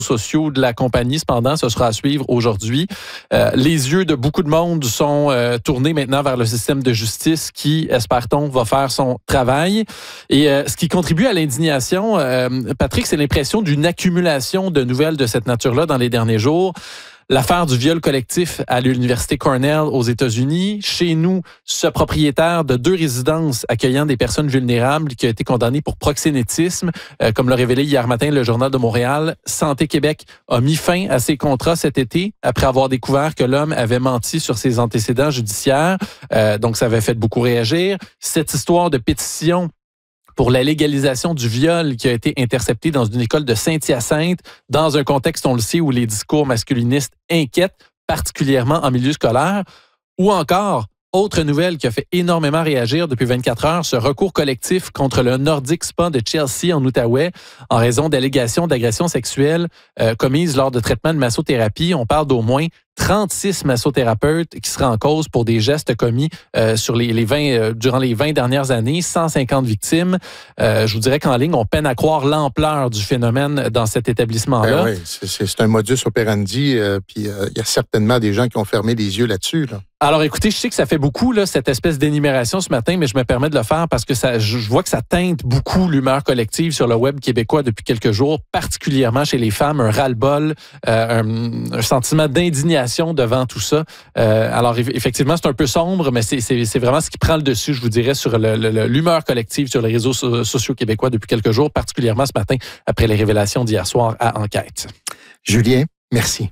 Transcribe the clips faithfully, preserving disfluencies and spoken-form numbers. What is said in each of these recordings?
sociaux de la compagnie. Cependant, ce sera à suivre aujourd'hui. Euh, les yeux de beaucoup de monde sont euh, tournés maintenant vers le système de justice qui, espère-t-on, va faire son travail. Et euh, ce qui contribue à l'indignation, euh, Patrick, c'est l'impression d'une accumulation de nouvelles de cette nature-là dans les derniers jours. L'affaire du viol collectif à l'Université Cornell aux États-Unis. Chez nous, ce propriétaire de deux résidences accueillant des personnes vulnérables qui a été condamné pour proxénétisme, euh, comme l'a révélé hier matin le Journal de Montréal. Santé Québec a mis fin à ses contrats cet été après avoir découvert que l'homme avait menti sur ses antécédents judiciaires. Euh, donc, ça avait fait beaucoup réagir. Cette histoire de pétition pour la légalisation du viol qui a été interceptée dans une école de Saint-Hyacinthe, dans un contexte, on le sait, où les discours masculinistes inquiètent, particulièrement en milieu scolaire. Ou encore, autre nouvelle qui a fait énormément réagir depuis vingt-quatre heures, ce recours collectif contre le Nordic Spa de Chelsea en Outaouais en raison d'allégations d'agressions sexuelles euh, commises lors de traitements de massothérapie. On parle d'au moins trente-six massothérapeutes qui seraient en cause pour des gestes commis euh, sur les, les vingt, euh, durant les vingt dernières années, cent cinquante victimes. Euh, je vous dirais qu'en ligne, on peine à croire l'ampleur du phénomène dans cet établissement-là. Ben oui, c'est, c'est, c'est un modus operandi, euh, puis il euh, y a certainement des gens qui ont fermé les yeux là-dessus. Là. Alors écoutez, je sais que ça fait beaucoup, là, cette espèce d'énumération ce matin, mais je me permets de le faire parce que ça, je vois que ça teinte beaucoup l'humeur collective sur le web québécois depuis quelques jours, particulièrement chez les femmes, un ras-le-bol, euh, un, un sentiment d'indignation devant tout ça. Euh, alors, effectivement, c'est un peu sombre, mais c'est, c'est, c'est vraiment ce qui prend le dessus, je vous dirais, sur le, le, l'humeur collective sur les réseaux so- sociaux québécois depuis quelques jours, particulièrement ce matin, après les révélations d'hier soir à Enquête. Julien, merci.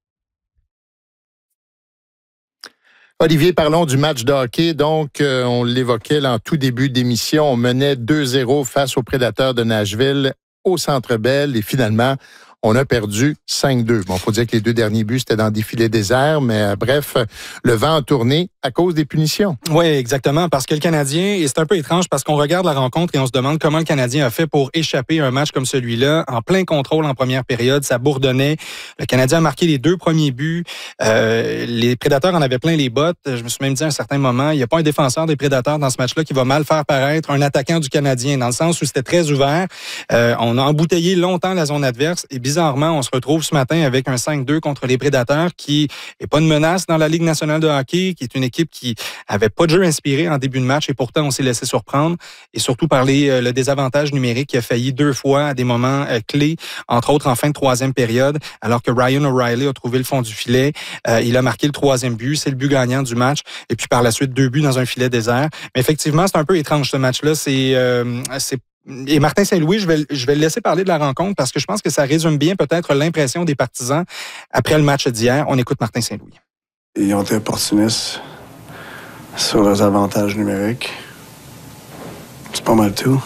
Olivier, parlons du match de hockey. Donc, euh, on l'évoquait là, en tout début d'émission, on menait deux zéro face aux Prédateurs de Nashville au Centre Bell et finalement, on a perdu cinq deux. Bon, il faut dire que les deux derniers buts, c'était dans des filets déserts, mais euh, bref, le vent a tourné à cause des punitions. Oui, exactement, parce que le Canadien, et c'est un peu étrange parce qu'on regarde la rencontre et on se demande comment le Canadien a fait pour échapper à un match comme celui-là, en plein contrôle en première période, ça bourdonnait. Le Canadien a marqué les deux premiers buts. Euh, les Prédateurs en avaient plein les bottes. Je me suis même dit à un certain moment, il n'y a pas un défenseur des Prédateurs dans ce match-là qui va mal faire paraître un attaquant du Canadien, dans le sens où c'était très ouvert. Euh, on a embouteillé longtemps la zone adverse et bizarrement, on se retrouve ce matin avec un cinq deux contre les Prédateurs qui n'est pas une menace dans la Ligue nationale de hockey, qui est une équipe qui avait pas de jeu inspiré en début de match et pourtant on s'est laissé surprendre et surtout par les, le désavantage numérique qui a failli deux fois à des moments euh, clés, entre autres en fin de troisième période, alors que Ryan O'Reilly a trouvé le fond du filet. Euh, il a marqué le troisième but, c'est le but gagnant du match et puis par la suite deux buts dans un filet désert. Mais effectivement, c'est un peu étrange ce match-là. C'est, euh, c'est Et Martin Saint-Louis, je vais, je vais le laisser parler de la rencontre parce que je pense que ça résume bien peut-être l'impression des partisans après le match d'hier. On écoute Martin Saint-Louis. Ils ont été opportunistes sur leurs avantages numériques. C'est pas mal tout.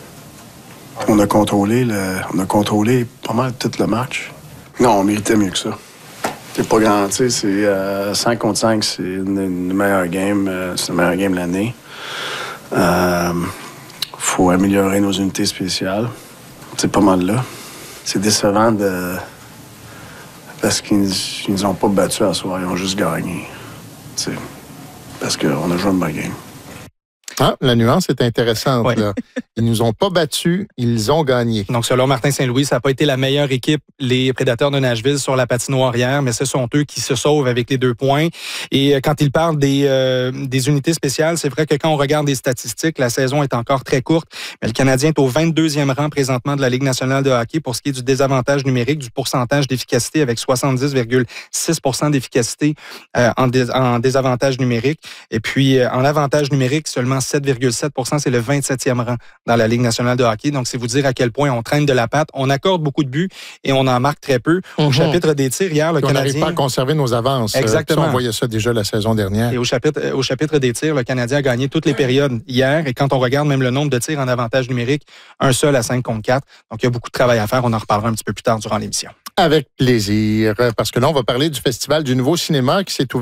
On a contrôlé, le, on a contrôlé pas mal tout le match. Non, on méritait mieux que ça. C'est pas grand, tu sais, c'est euh, cinq contre cinq, c'est une, une meilleure game, euh, c'est une meilleure game de l'année. Euh, faut améliorer nos unités spéciales. C'est pas mal là. C'est décevant de... parce qu'ils ils nous ont pas battus à soir, ils ont juste gagné. T'sais. Parce qu'on a joué une bonne game. Ah, la nuance est intéressante. Ouais. Là. Ils nous ont pas battus, ils ont gagné. Donc, selon Martin Saint-Louis, ça n'a pas été la meilleure équipe, les Prédateurs de Nashville, sur la patinoire hier, mais ce sont eux qui se sauvent avec les deux points. Et quand il parle des, euh, des unités spéciales, c'est vrai que quand on regarde les statistiques, la saison est encore très courte, mais le Canadien est au vingt-deuxième rang présentement de la Ligue nationale de hockey pour ce qui est du désavantage numérique, du pourcentage d'efficacité avec soixante-dix virgule six pour cent d'efficacité euh, en, dés- en désavantage numérique. Et puis, euh, en avantage numérique, seulement sept virgule sept pour cent, c'est le vingt-septième rang dans la Ligue nationale de hockey. Donc, c'est vous dire à quel point on traîne de la patte. On accorde beaucoup de buts et on en marque très peu. Au Mm-hmm. chapitre des tirs, hier, le Puis on Canadien... n'arrive pas à conserver nos avances. Exactement. Ça, on voyait ça déjà la saison dernière. Et au chapitre, au chapitre des tirs, le Canadien a gagné toutes les périodes hier. Et quand on regarde même le nombre de tirs en avantage numérique, un seul à cinq contre quatre. Donc, il y a beaucoup de travail à faire. On en reparlera un petit peu plus tard durant l'émission. Avec plaisir, parce que là, on va parler du Festival du Nouveau Cinéma qui s'est ouvert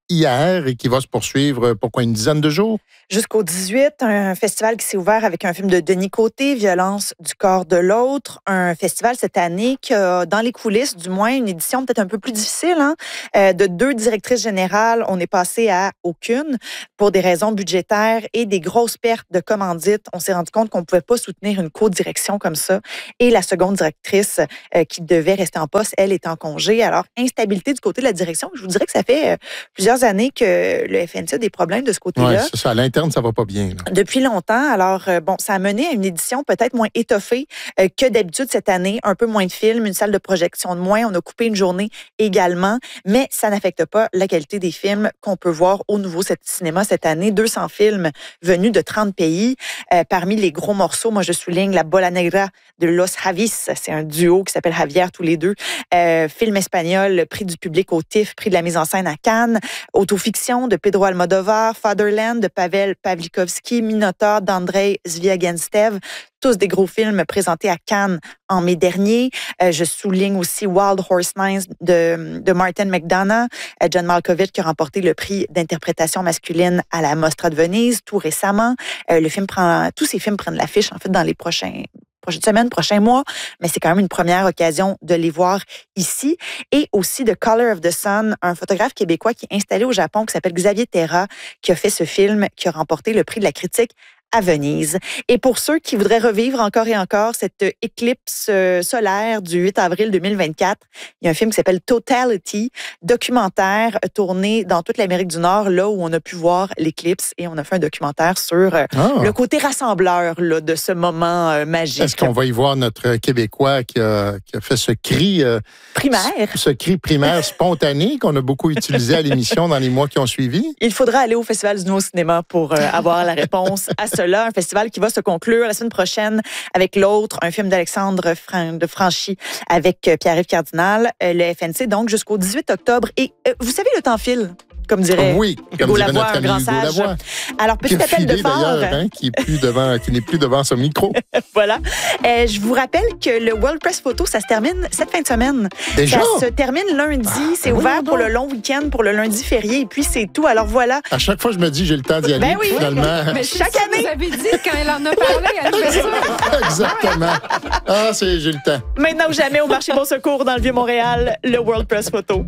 hier et qui va se poursuivre pour quoi, une dizaine de jours? Jusqu'au dix-huit, un festival qui s'est ouvert avec un film de Denis Côté, Violence du corps de l'autre. Un festival cette année qui a, dans les coulisses, du moins, une édition peut-être un peu plus difficile. Hein? Euh, de deux directrices générales, on est passé à aucune pour des raisons budgétaires et des grosses pertes de commandites. On s'est rendu compte qu'on ne pouvait pas soutenir une co-direction comme ça. Et la seconde directrice euh, qui devait rester en poste, elle est en congé. Alors, instabilité du côté de la direction. Je vous dirais que ça fait euh, plusieurs années que le F N C a des problèmes de ce côté-là. Oui, c'est ça. À l'interne, ça va pas bien. Là. Depuis longtemps. Alors, euh, bon, ça a mené à une édition peut-être moins étoffée euh, que d'habitude cette année. Un peu moins de films, une salle de projection de moins. On a coupé une journée également, mais ça n'affecte pas la qualité des films qu'on peut voir au nouveau cinéma cette année. deux cents films venus de trente pays. Euh, parmi les gros morceaux, moi, je souligne La Bola Negra de Los Javis. C'est un duo qui s'appelle Javier tous les deux. Euh, film espagnol, prix du public au T I F F, prix de la mise en scène à Cannes. Autofiction de Pedro Almodovar. Fatherland de Pavel Pawlikowski. Minotaur d'Andrei Zviagintsev. Tous des gros films présentés à Cannes en mai dernier. Euh, je souligne aussi Wild Horse Nine de, de Martin McDonagh. Euh, John Malkovich qui a remporté le prix d'interprétation masculine à la Mostra de Venise tout récemment. Euh, le film prend, tous ces films prennent l'affiche en fait dans les prochains prochaines semaines, prochains mois, mais c'est quand même une première occasion de les voir ici. Et aussi de Color of the Sun, un photographe québécois qui est installé au Japon, qui s'appelle Xavier Terra, qui a fait ce film, qui a remporté le prix de la critique à Venise. Et pour ceux qui voudraient revivre encore et encore cette éclipse solaire du huit avril deux mille vingt-quatre, il y a un film qui s'appelle Totality, documentaire tourné dans toute l'Amérique du Nord, là où on a pu voir l'éclipse, et on a fait un documentaire sur ah. le côté rassembleur là, de ce moment euh, magique. Est-ce qu'on va y voir notre Québécois qui a, qui a fait ce cri euh, primaire, ce, ce cri primaire spontané qu'on a beaucoup utilisé à l'émission dans les mois qui ont suivi? Il faudra aller au Festival du Nouveau Cinéma pour euh, avoir la réponse à ce là, un festival qui va se conclure la semaine prochaine avec l'autre, un film d'Alexandre Fran- de Franchi avec Pierre-Yves Cardinal, le F N C, donc jusqu'au dix-huit octobre. Et euh, vous savez, le temps file, comme dirait oui, comme Hugo dirait Lavoie, notre un ami grand Hugo sage. Lavoie. Alors, petit Qui a appel filé, de phare. hein, qui est plus devant, qui n'est plus devant son micro. Voilà. Euh, je vous rappelle que le World Press Photo, ça se termine cette fin de semaine. Déjà? Ça se termine lundi. Ah, c'est ouvert oui, pour le long week-end, pour le lundi férié, et puis c'est tout. Alors voilà. À chaque fois, je me dis, j'ai le temps d'y aller. Ben oui, finalement. Mais chaque ça, année. Vous avez dit quand elle en a parlé, elle nous fait ça. Exactement. Ah, c'est, j'ai le temps. Maintenant ou jamais, au marché Bon Secours dans le Vieux-Montréal, le World Press Photo.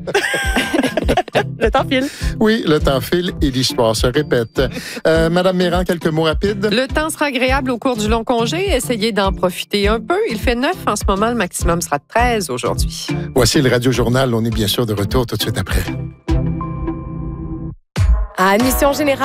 Le temps file. Oui, le temps file et l'histoire se répète. Euh, Madame Méran, quelques mots rapides? Le temps sera agréable au cours du long congé. Essayez d'en profiter un peu. Il fait neuf en ce moment. Le maximum sera de treize aujourd'hui. Voici le Radio Journal. On est bien sûr de retour tout de suite après. À Admission Générale.